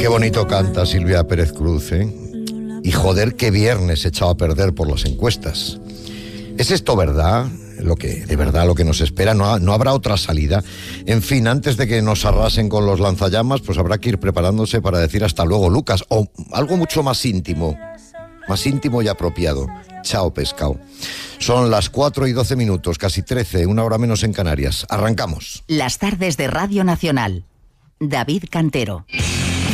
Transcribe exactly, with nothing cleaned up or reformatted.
bonito canta Silvia Pérez Cruz, ¿eh? Y joder, qué viernes echado a perder por las encuestas. ¿Es esto verdad? Lo que, de verdad, lo que nos espera, no, ha, no habrá otra salida. En fin, antes de que nos arrasen con los lanzallamas, pues habrá que ir preparándose para decir hasta luego, Lucas, o algo mucho más íntimo, más íntimo y apropiado. Chao, pescado. Son las cuatro y doce minutos, casi trece, una hora menos en Canarias. Arrancamos. Las tardes de Radio Nacional. David Cantero.